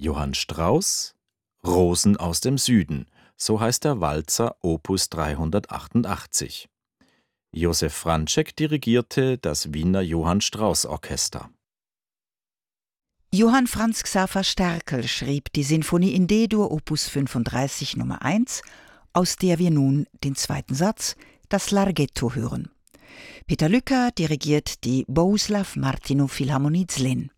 Johann Strauss: Rosen aus dem Süden, so heißt der Walzer Opus 388. Josef Franczek dirigierte das Wiener Johann Strauss Orchester. Johann Franz Xaver Sterkel schrieb die Sinfonie in D-Dur Opus 35 Nummer 1, aus der wir nun den zweiten Satz, das Larghetto, hören. Peter Lücker dirigiert die Bohuslav Martinow Philharmonie Zlin.